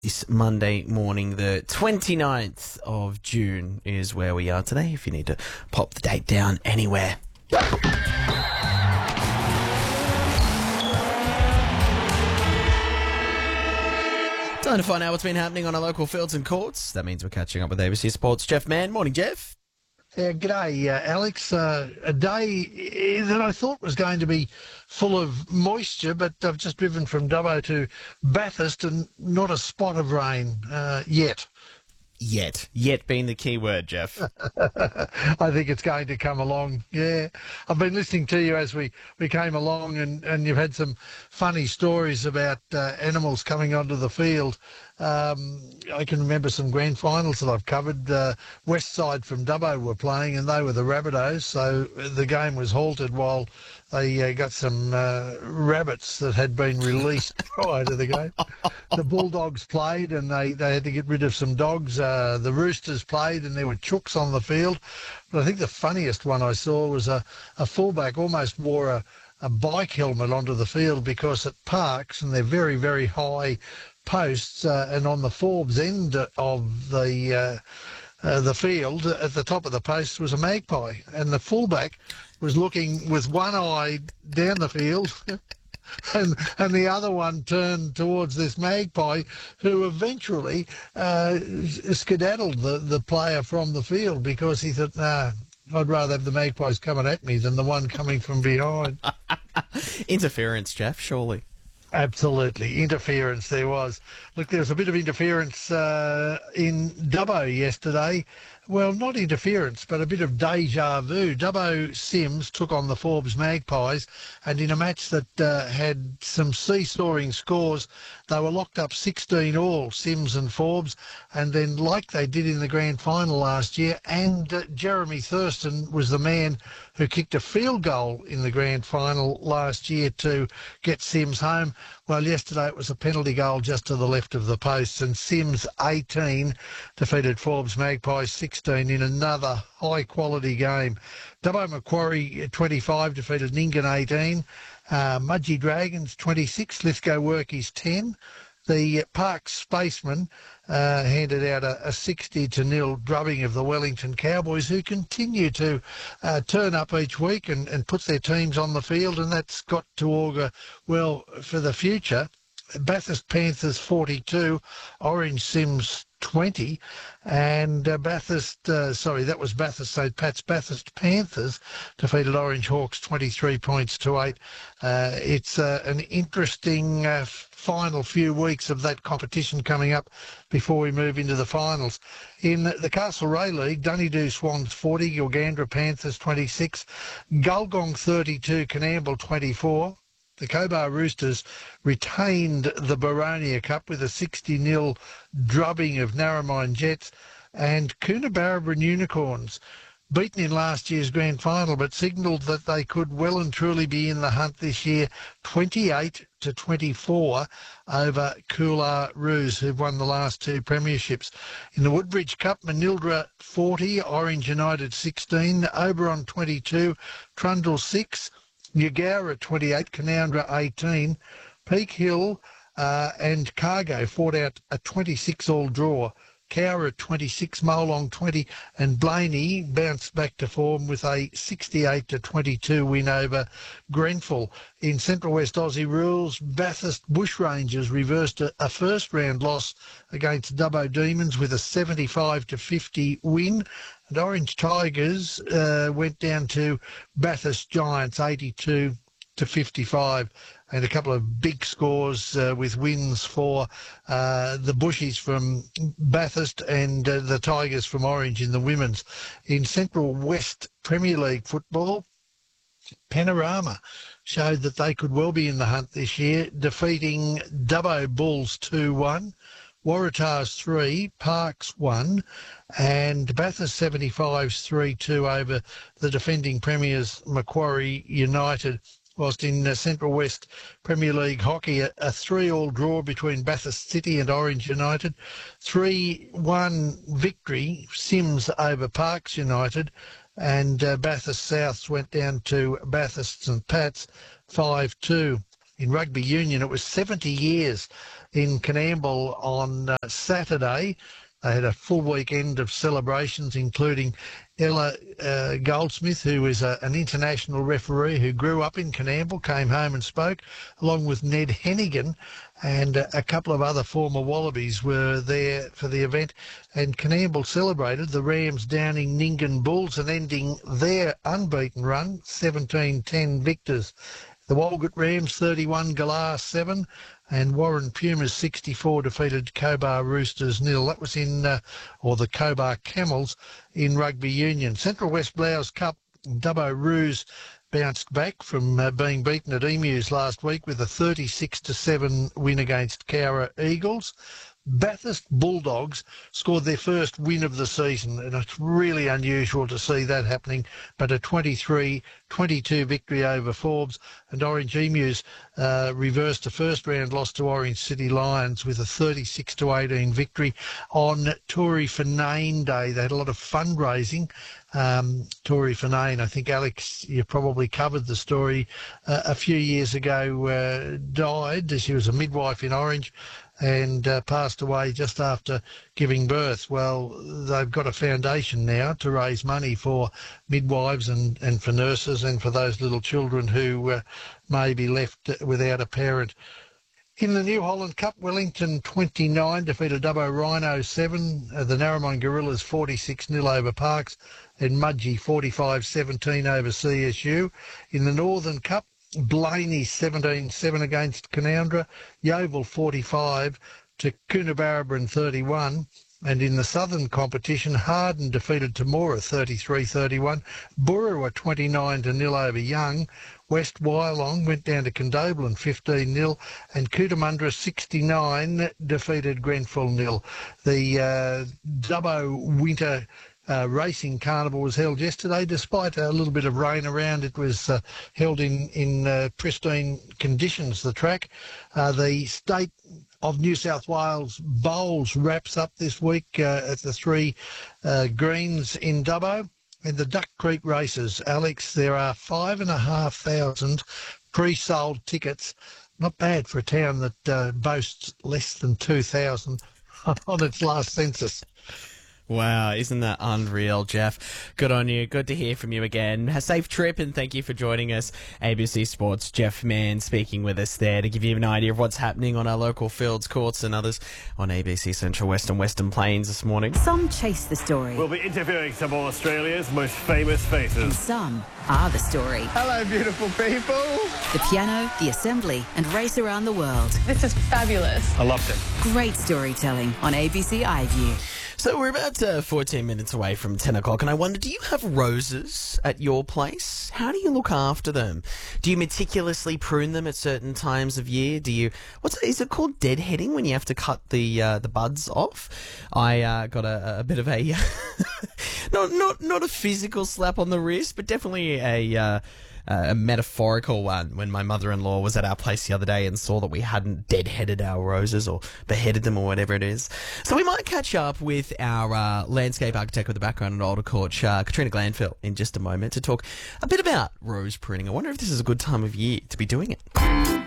This Monday morning, the 29th of June, is where we are today, if you need to pop the date down anywhere. Time to find out what's been happening on our local fields and courts. That means we're catching up with ABC Sports' Jeff Mann. Morning, Jeff. Yeah, g'day, Alex. A day that I thought was going to be full of moisture, but I've just driven from Dubbo to Bathurst and not a spot of rain yet. Yet being the key word, Jeff. I think it's going to come along, yeah. I've been listening to you as we came along and you've had some funny stories about animals coming onto the field. I can remember some grand finals that I've covered. West Side from Dubbo were playing and they were the Rabbitohs, so the game was halted while they got some rabbits that had been released prior to the game. The Bulldogs played and they had to get rid of some dogs. The Roosters played and there were chooks on the field. But I think the funniest one I saw was a fullback almost wore a bike helmet onto the field because at parks, and they're very, very high posts, and on the Forbes end of the field, at the top of the post was a magpie, and the fullback was looking with one eye down the field and the other one turned towards this magpie, who eventually skedaddled the player from the field because he thought, nah, I'd rather have the magpies coming at me than the one coming from behind. Interference, Jeff, surely. Absolutely. Interference there was. Look, there was a bit of interference in Dubbo yesterday. Well, not interference, but a bit of deja vu. Dubbo Sims took on the Forbes Magpies, and in a match that had some seesawing scores, they were locked up 16-all, Sims and Forbes, and then like they did in the grand final last year, and Jeremy Thurston was the man who kicked a field goal in the grand final last year to get Sims home. Well, yesterday it was a penalty goal just to the left of the posts, and Sims 18 defeated Forbes Magpies 16 in another high-quality game. Dubbo Macquarie 25 defeated Nyngan 18. Mudgee Dragons 26, Lithgow Workies 10. The Parks Spacemen handed out a 60-0 drubbing of the Wellington Cowboys, who continue to turn up each week and put their teams on the field, and that's got to augur well for the future. Bathurst Panthers 42, Orange Sims 20, and that was Bathurst St Pat's. Bathurst Panthers defeated Orange Hawks 23 points to 8. It's an interesting final few weeks of that competition coming up before we move into the finals. In the Castlereagh League, Dunedoo Swans 40, Gilgandra Panthers 26, Gulgong 32, Canamble 24. The Cobar Roosters retained the Baronia Cup with a 60-0 drubbing of Narromine Jets, and Coonabarabran Unicorns, beaten in last year's grand final, but signalled that they could well and truly be in the hunt this year, 28-24 over Coolar Roos, who've won the last two premierships. In the Woodbridge Cup, Manildra 40, Orange United 16, Oberon 22, Trundle 6, Yagowra 28, Canowindra 18, Peak Hill and Cargo fought out a 26-all draw. Cowra 26, Molong 20, and Blaney bounced back to form with a 68-22 win over Grenfell. In Central West Aussie rules, Bathurst Bushrangers reversed a first-round loss against Dubbo Demons with a 75-50 win. And Orange Tigers went down to Bathurst Giants 82-55, and a couple of big scores with wins for the Bushies from Bathurst and the Tigers from Orange in the women's. In Central West Premier League football, Panorama showed that they could well be in the hunt this year, defeating Dubbo Bulls 2-1. Waratahs 3, Parks 1, and Bathurst 75's 3-2 over the defending premiers Macquarie United. Whilst in Central West Premier League hockey, a 3-all draw between Bathurst City and Orange United, 3-1 victory, Sims over Parks United, and Bathurst Souths went down to Bathurst St Pat's 5-2. In rugby union, it was 70 years in Canamble on Saturday. They had a full weekend of celebrations, including Ella Goldsmith, who is an international referee who grew up in Canamble, came home and spoke, along with Ned Hennigan, and a couple of other former Wallabies were there for the event. And Canamble celebrated the Rams downing Nyngan Bulls and ending their unbeaten run, 17-10 victors. The Walgett Rams 31, Galar 7, and Warren Pumas 64 defeated Cobar Roosters 0. That was in, or the Cobar Camels in rugby union. Central West Blouse Cup, Dubbo Roos bounced back from being beaten at Emus last week with a 36-7 win against Cowra Eagles. Bathurst Bulldogs scored their first win of the season, and it's really unusual to see that happening, but a 23-22 victory over Forbes, and Orange Emus reversed a first-round loss to Orange City Lions with a 36-18 victory on Tory Finane Day. They had a lot of fundraising. Tory Finane, I think, Alex, you probably covered the story, a few years ago died. She was a midwife in Orange and passed away just after giving birth. Well, they've got a foundation now to raise money for midwives and for nurses and for those little children who may be left without a parent. In the New Holland Cup, Wellington 29 defeated Dubbo Rhino 7, the Narromine Gorillas 46-0 over Parks, and Mudgee 45-17 over CSU. In the Northern Cup, Blaney 17-7 against Canowindra, Yeovil 45 to Coonabarabran 31, and in the Southern competition, Harden defeated Temora 33-31, Burrawa 29-0 over Young, West Wyalong went down to Condobolin 15-0, and Cootamundra 69 defeated Grenfell 0. The Dubbo Winter Racing Carnival was held yesterday. Despite a little bit of rain around, it was held in pristine conditions, the track. The State of New South Wales Bowls wraps up this week at the 3 greens in Dubbo. And the Duck Creek races, Alex, there are 5,500 pre-sold tickets. Not bad for a town that boasts less than 2,000 on its last census. Wow, isn't that unreal, Jeff? Good on you. Good to hear from you again. A safe trip, and thank you for joining us. ABC Sports' Jeff Mann speaking with us there to give you an idea of what's happening on our local fields, courts and others on ABC Central West and Western Plains this morning. Some chase the story. We'll be interviewing some of Australia's most famous faces. And some are the story. Hello, beautiful people. The piano, the assembly, and race around the world. This is fabulous. I loved it. Great storytelling on ABC iView. So we're about 14 minutes away from 10 o'clock, and I wonder, do you have roses at your place? How do you look after them? Do you meticulously prune them at certain times of year? Is it called deadheading when you have to cut the buds off? I got a bit of a not a physical slap on the wrist, but definitely a metaphorical one when my mother-in-law was at our place the other day and saw that we hadn't deadheaded our roses or beheaded them or whatever it is. So we might catch up with our landscape architect with a background in Alder Court, Katrina Glanville, in just a moment to talk a bit about rose pruning. I wonder if this is a good time of year to be doing it.